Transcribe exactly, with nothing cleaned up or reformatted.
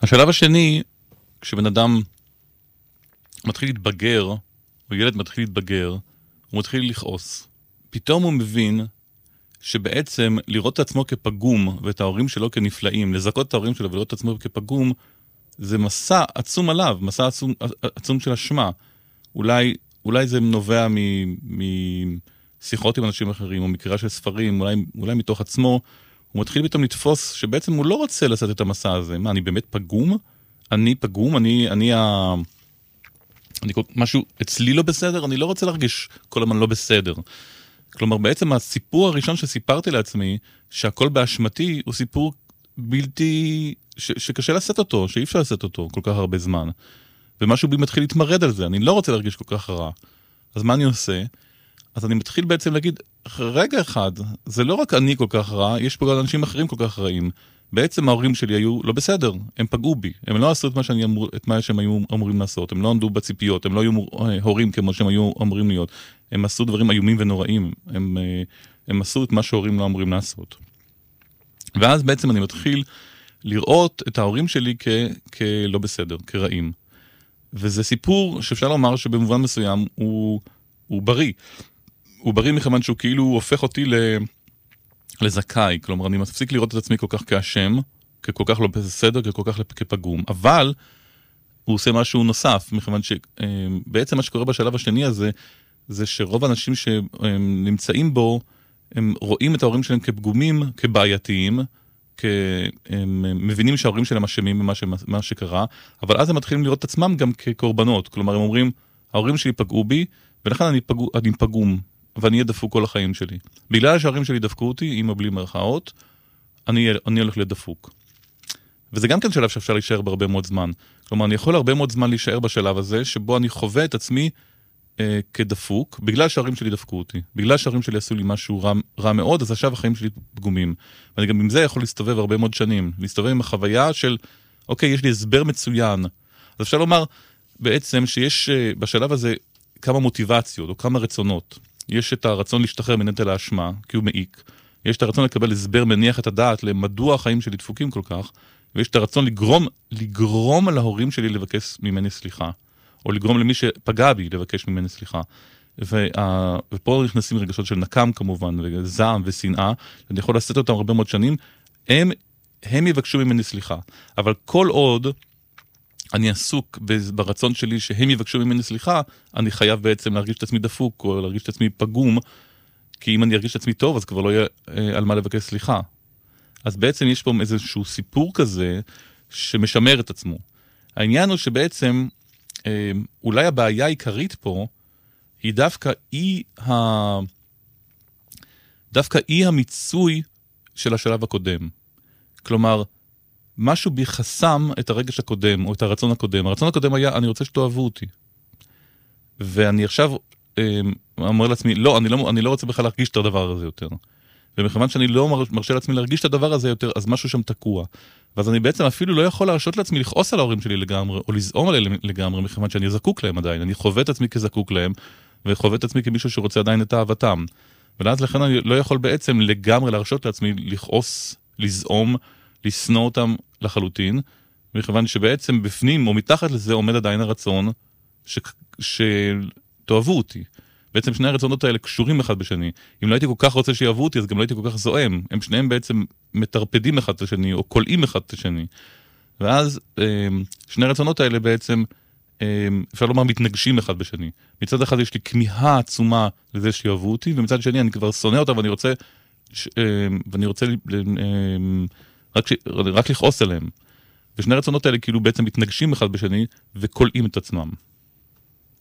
השלב השני, כשבן אדם מתחיל להתבגר, או ילד מתחיל להתבגר, הוא מתחיל לכעוס. פתאום הוא מבין שבעצם לראות את עצמו כפגום, ואת ההורים שלו כנפלאים, לזכות את ההורים שלו ולראות את עצמו כפגום, זה מסע עצום עליו, מסע עצום, עצום של אשמה. אולי, אולי זה נובע משיחות עם אנשים אחרים, או מקריאה של ספרים, אולי, אולי מתוך עצמו, הוא מתחיל פתאום לתפוס שבעצם הוא לא רוצה לעשות את המסע הזה. מה, אני באמת פגום? אני פגום? אני, אני ה... אני, משהו אצלי לא בסדר? אני לא רוצה להרגיש כל הזמן לא בסדר. כלומר, בעצם הסיפור הראשון שסיפרתי לעצמי, שהכל באשמתי, הוא סיפור בלתי... ש, שקשה לשאת אותו, שאי אפשר לשאת אותו כל כך הרבה זמן. ומשהו בי מתחיל להתמרד על זה, אני לא רוצה להרגיש כל כך רע. אז מה אני עושה? אז אני מתחיל בעצם להגיד, רגע אחד, זה לא רק אני כל כך רע, יש פה גם אנשים אחרים כל כך רעים. בעצם ההורים שלי היו לא בסדר, הם פגעו בי, הם לא עשו את מה, שאני אמור, את מה שהם היו אמורים לעשות, הם לא עמדו בציפיות, הם לא היו הורים כמו שהם היו אמורים להיות, הם עשו דברים איומים ונוראים, הם, הם עשו את מה שההורים לא אמורים לעשות. ואז בעצם אני מתחיל לראות את ההורים שלי כ, כלא בסדר, כרעים. וזה סיפור שאפשר לומר שבמובן מסוים הוא, הוא בריא. הוא בריא מכיוון שהוא כאילו הופך אותי ל... לזכאי, כלומר אני מפסיק לראות את עצמי כל כך כאשם, ככל כך לא בסדר, ככל כך כפגום, אבל הוא עושה משהו נוסף, מכיוון שבעצם מה שקורה בשלב השני הזה, זה שרוב האנשים שנמצאים בו, הם רואים את ההורים שלהם כפגומים, כבעייתיים, הם מבינים שההורים שלהם אשמים במה שקרה, אבל אז הם מתחילים לראות את עצמם גם כקורבנות, כלומר הם אומרים, ההורים שלי פגעו בי, ולכן אני, פגוע, אני פגום, ואני אהיה דפוק כל החיים שלי. בגלל שההורים שלי דפקו אותי, אימא בלי מרכאות, אני, אני הולך להיות דפוק. וזה גם כן שלב שאפשר להישאר בהרבה מאוד זמן. כלומר, אני יכול הרבה מאוד זמן להישאר בשלב הזה, שבו אני חווה את עצמי אה, כדפוק, בגלל שההורים שלי דפקו אותי. בגלל שההורים שלי עשו לי משהו רע, רע מאוד, אז עכשיו החיים שלי פגומים. ואני גם עם זה יכול להסתובב הרבה מאוד שנים. להסתובב עם החוויה של, אוקיי, יש לי הסבר מצוין. אז אפשר לומר בעצם שיש אה, בשלב הזה כמה מוטיבציות או כמה רצונות. יש את הרצון להשתחרר מנטל האשמה, כי הוא מעיק. יש את הרצון לקבל הסבר מניח את הדעת למדוע החיים שלי דפוקים כל כך, ויש את הרצון לגרום, לגרום להורים שלי לבקש ממני סליחה, או לגרום למי שפגע בי לבקש ממני סליחה. וה, ופה נכנסים רגשות של נקם כמובן, וזעם ושנאה, אני יכול לעשות אותם הרבה מאוד שנים, הם, הם יבקשו ממני סליחה. אבל כל עוד אני עסוק ברצון שלי שהם יבקשו ממני סליחה, אני חייב בעצם להרגיש את עצמי דפוק, או להרגיש את עצמי פגום, כי אם אני ארגיש את עצמי טוב, אז כבר לא יהיה אה, על מה לבקש סליחה. אז בעצם יש פה איזשהו סיפור כזה, שמשמר את עצמו. העניין הוא שבעצם, אה, אולי הבעיה העיקרית פה, היא דווקא אי, ה... דווקא אי המיצוי של השלב הקודם. כלומר, משהו בי חסם את הרגש הקודם, או את הרצון הקודם. הרצון הקודם היה, אני רוצה שתאהבו אותי. ואני עכשיו אה, אומר לעצמי, לא, אני לא, אני לא רוצה בכלל להרגיש את הדבר הזה יותר. ומכיוון שאני לא מרשה לעצמי להרגיש את הדבר הזה יותר, אז משהו שם תקוע. ואז אני בעצם אפילו לא יכול להרשות לעצמי לכעוס על ההורים שלי לגמרי, או לזעום עליהם לגמרי, מכיוון שאני זקוק להם עדיין. אני חווה את עצמי כזקוק להם, וחווה את עצמי כמישהו שרוצה עדיין את אהבתם. ואז לכן אני לא יכול בעצם לגמרי להרשות לעצמי לכעוס, לזעום, לשנוא אותם לחלוטין, מכיוון שבעצם בפנים או מתחת לזה עומד עדיין הרצון ש... שתאהבו אותי. בעצם שני הרצונות האלה קשורים אחד בשני. אם לא הייתי כל כך רוצה שיאהבו אותי, אז גם לא הייתי כל כך זועם. הם שניהם בעצם מטרפדים אחד את השני, או קולעים אחד את השני. ואז שני הרצונות האלה בעצם, אפשר לומר, מתנגשים אחד בשני. מצד אחד יש לי כמיהה עצומה לזה שיאהבו אותי, ומצד שני אני כבר שונא אותה, ואני רוצה, ואני רוצה רק, ש... רק לכעוס עליהם. ושני הרצונות האלה כאילו בעצם מתנגשים אחד בשני, וקולעים את עצמם.